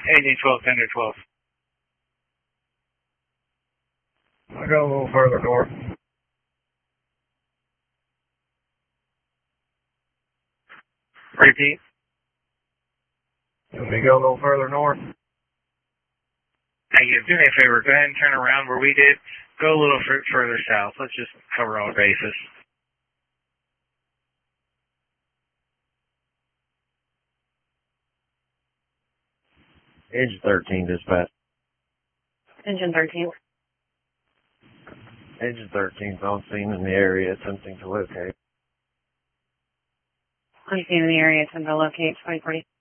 AD-12, Thunder 12. I go a little further north. Repeat. Let me go a little further north. Hey, do me a favor. Go ahead and turn around where we did. Go a little further south. Let's just cover all bases. Engine 13, dispatch. Engine 13. Engine 13's on scene in the area, attempting to locate. On scene in the area, attempting to locate 2040.